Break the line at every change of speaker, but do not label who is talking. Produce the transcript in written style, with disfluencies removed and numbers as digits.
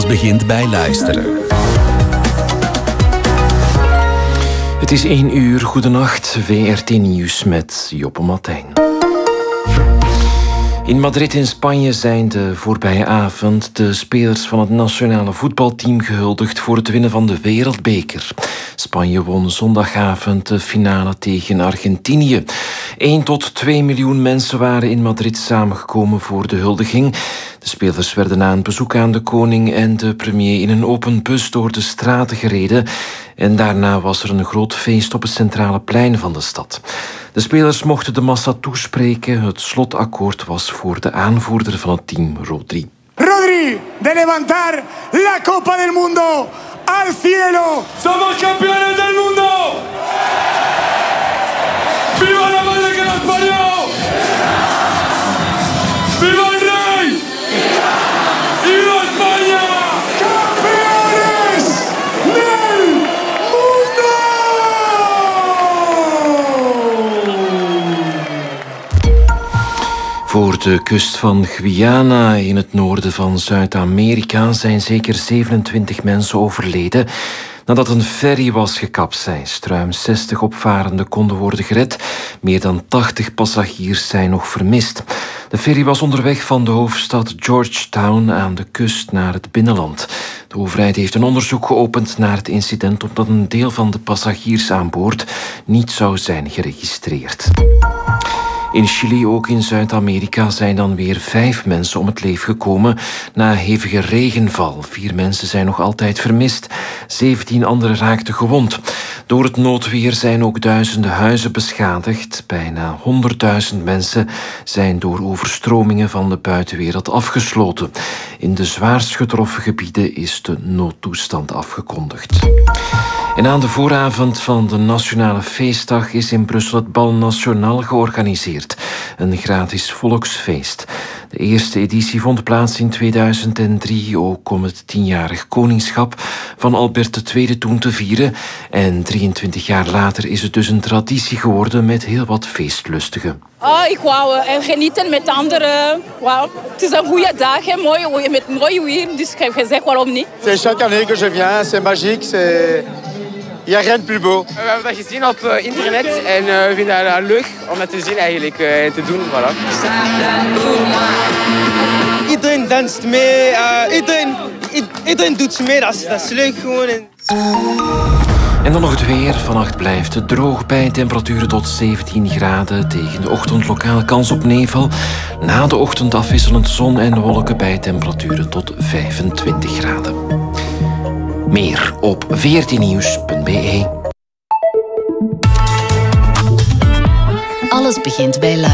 Alles begint bij luisteren.
Het is 1 uur. Goedenacht. VRT Nieuws met Joppe Martijn. In Madrid in Spanje zijn de voorbije avond de spelers van het nationale voetbalteam gehuldigd voor het winnen van de Wereldbeker. Spanje won zondagavond de finale tegen Argentinië. 1 tot 2 miljoen mensen waren in Madrid samengekomen voor de huldiging. De spelers werden na een bezoek aan de koning en de premier in een open bus door de straten gereden. En daarna was er een groot feest op het centrale plein van de stad. De spelers mochten de massa toespreken. Het slotakkoord was voor de aanvoerder van het team, Rodri.
Rodri, de levantar la Copa del Mundo al cielo.
Somos campeones del mundo. ¡Viva la madre que nos parió! ¡Viva el rey! ¡Viva España!
¡Campeones del mundo!
Voor de kust van Guyana in het noorden van Zuid-Amerika zijn zeker 27 mensen overleden nadat een ferry was gekapseist. Ruim 60 opvarenden konden worden gered. Meer dan 80 passagiers zijn nog vermist. De ferry was onderweg van de hoofdstad Georgetown aan de kust naar het binnenland. De overheid heeft een onderzoek geopend naar het incident omdat een deel van de passagiers aan boord niet zou zijn geregistreerd. In Chili, ook in Zuid-Amerika, zijn dan weer 5 mensen om het leven gekomen na hevige regenval. 4 mensen zijn nog altijd vermist. 17 anderen raakten gewond. Door het noodweer zijn ook duizenden huizen beschadigd. Bijna 100.000 mensen zijn door overstromingen van de buitenwereld afgesloten. In de zwaarst getroffen gebieden is de noodtoestand afgekondigd. En aan de vooravond van de Nationale Feestdag is in Brussel het Bal National georganiseerd. Een gratis volksfeest. De eerste editie vond plaats in 2003, ook om het 10-jarig koningschap van Albert II toen te vieren. En 23 jaar later is het dus een traditie geworden met heel wat feestlustigen.
Ik wou genieten met anderen. Wow. Het is een goede dag, hè? Mooi, met mooi weer, dus ik heb gezegd waarom niet.
C'est chaque année que je viens, c'est magique, il n'y a rien de plus beau.
We hebben dat gezien op internet en we vinden dat leuk om dat te zien eigenlijk en te doen. Voilà.
Iedereen danst mee, iedereen doet mee, dat is leuk gewoon.
En dan nog het weer. Vannacht blijft het droog bij temperaturen tot 17 graden. Tegen de ochtend lokaal kans op nevel. Na de ochtend afwisselend zon en wolken bij temperaturen tot 25 graden. Meer op vrtnieuws.be.
Alles begint bij luisteren.